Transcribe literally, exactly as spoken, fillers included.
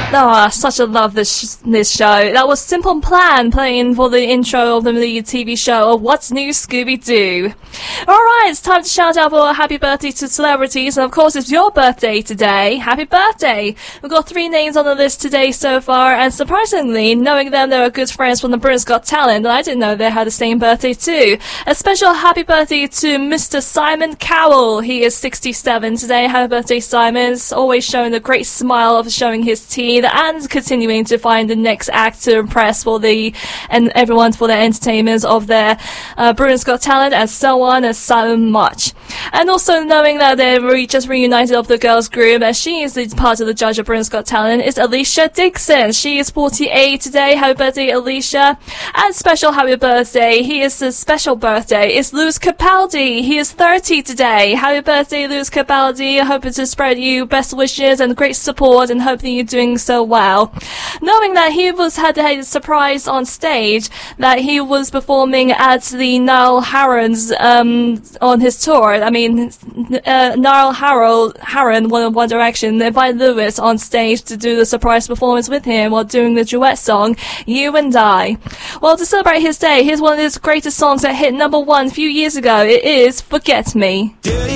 Oh, such a love this this show. That was Simple Plan playing for the intro of the T V show of What's New Scooby-Doo. Alright, it's time to shout out for a happy birthday to celebrities, and of course it's your birthday today. Happy birthday! We've got three names on the list today so far, and surprisingly, knowing them, they were good friends from the Britain's Got Talent, and I didn't know they had the same birthday too. A special happy birthday to Mister Simon Cowell. He is sixty-seven today. Happy birthday, Simon. He's always showing a great smile of showing his teeth and continuing to find the next act to impress for the and everyone for their entertainment of their uh, Britain's Got Talent, and so on and so much. And also knowing that they're re- just reunited of the girls group, and she is the part of the judge of Britain's Got Talent, is Alicia Dixon. She is forty-eight today. Happy birthday, Alicia. And special happy birthday, he is a special birthday, is Lewis Capaldi. He is thirty today. Happy birthday, Lewis Capaldi. Hoping to spread you best wishes and great support, and hoping you're doing so well. Knowing that he was had a surprise on stage that he was performing at the Niall Horan's um on his tour. I mean, uh, Niall Horan, Horan, one of One Direction, invited Lewis on stage to do the surprise performance with him while doing the duet song You and I. Well, to celebrate his day, here's one of his greatest songs that hit number one a few years ago. It is Forget Me.